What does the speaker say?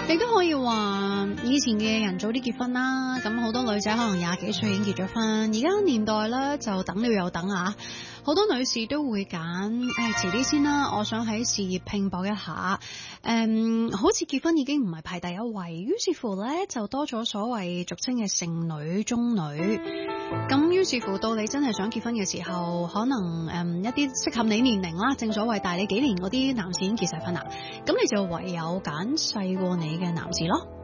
亦都可以話以前嘅人早啲結婚啦，咁好多女仔可能廿幾歲已經結咗婚，而家年代咧就等了又等啊，好多女士都會揀遲啲先啦，我想喺事業拼搏一下，好似結婚已經唔係排第一位，於是乎咧就多咗所謂俗稱嘅剩女中女，咁於是乎到你真係想結婚嘅時候，可能一啲適合你年齡啦，正所謂大你幾年嗰啲男士已經結晒婚啦，咁你就唯有揀細過你嘅男士咯。